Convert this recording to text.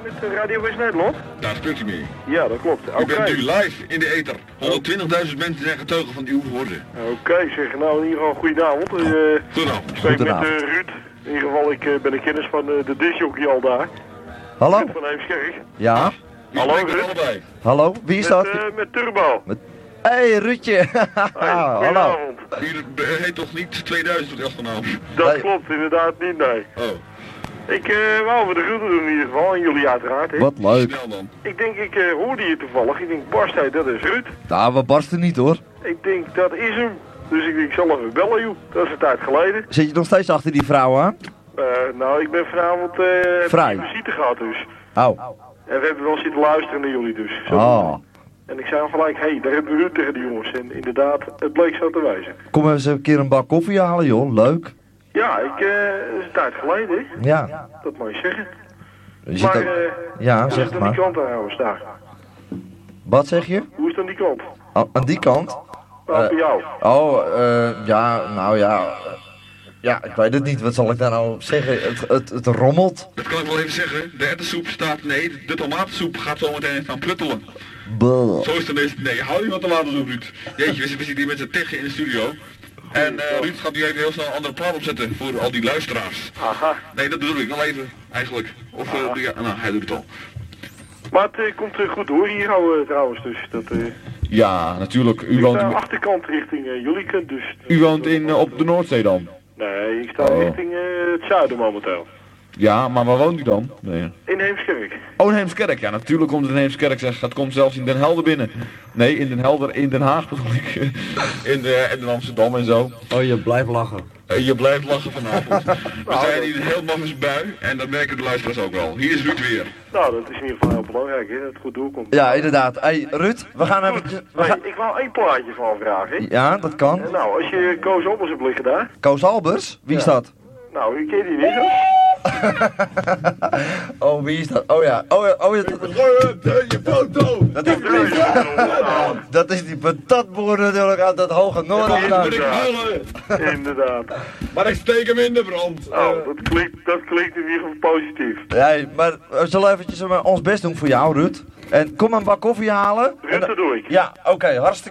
met Radio West-Nederland? Daar spreekt u mee. Ja, dat klopt. U bent nu live in de ether. 120.000 mensen zijn getuigen van uw woorden. Oké, zeg. Nou, in ieder geval goedenavond. Goedenavond. Ik spreek met Ruud. In ieder geval, ik ben een kennis van de discjockey al daar. Hallo? Ruud van Heemskerk. Ja? Hallo, Ruud. Allebei. Hallo? Wie is dat? Met Turbo. Hey, Ruudje. Hallo. Goedenavond. U heet toch niet 2000 tot achternaam? Dat Nee. klopt, inderdaad niet, nee. Oh, Ik wou de groeten doen in ieder geval, en jullie uiteraard. Hè. Wat leuk. snel dan. Ik denk, ik hoorde je toevallig. Ik denk, Barst, hey, dat is Ruud. Nou, we barsten niet hoor. Ik denk, dat is hem. Dus ik denk, ik zal even bellen, joh. Dat is een tijd geleden. Zit je nog steeds achter die vrouw aan? Nou, ik ben vanavond Vrij. een visite gehad dus. Oh. En we hebben wel zitten luisteren naar jullie dus. Zo. Oh. En ik zei al gelijk, hé, daar hebben we Ruud tegen die jongens. En inderdaad, het bleek zo te wijzen. Kom eens een keer een bak koffie halen joh. Leuk. Ja, dat is een tijd geleden, hè. Ja. Dat mag je zeggen. Je zit Maar, ook... Ja, hoe is zeg het aan die maar. kant trouwens, daar? Wat zeg je? Hoe is het aan die kant? Aan die kant? Nou, bij jou. Oh, ja, nou ja. Ja, ik weet het niet. Wat zal ik daar nou zeggen? Het rommelt. Dat kan ik wel even zeggen. De ettensoep staat, nee, de tomatensoep gaat zo meteen gaan pruttelen. Buh. Zo is het ineens, nee, hou je wat tomatensoep, Ruud. Jeetje, we zitten hier met z'n tegen in de studio. En Ruud gaat nu even heel snel een andere plaat opzetten voor al die luisteraars. Aha. Nee, dat bedoel ik nog even, eigenlijk. Of, ja, nou, hij doet het al. Maar het komt goed hoor hier trouwens, dus dat... Ja, natuurlijk. U ik woont, sta achterkant richting jullie kant, dus... u woont op de Noordzee dan? Nee, ik sta Oh. richting het zuiden momenteel. Ja, maar waar woont u dan? Nee. In Heemskerk. Oh, in Heemskerk. Ja, natuurlijk komt het in Heemskerk. Zeg, het komt zelfs in Den Helder binnen. Nee, in Den Helder, in Den Haag bedoel ik. in Amsterdam en zo. Oh, je blijft lachen. Je blijft lachen vanavond. We zijn hier een heel maffes bui en dat merken de luisteraars ook wel. Hier is Ruud weer. Nou, dat is in ieder geval heel belangrijk, hè, dat het goed doorkomt. Ja, inderdaad. Hey, Ruud, we gaan even... Hey, ik wou één plaatje van vragen, hè. Ja, dat kan. Nou, als je Koos Albers hebt liggen daar, Koos Albers? Wie is dat? nou, u kent die niet, hè? Oh, wie is dat? Oh ja. Oh ja. Je foto! Dat is die patatboer natuurlijk uit dat hoge noorden. Moet ik huilen? Inderdaad. Maar ik steek hem in de brand. Nou, dat klinkt in ieder geval positief. Ja, maar we zullen eventjes ons best doen voor jou, Ruud. En kom een bak koffie halen. Ruud, dat doe ik. Ja, oké, hartstikke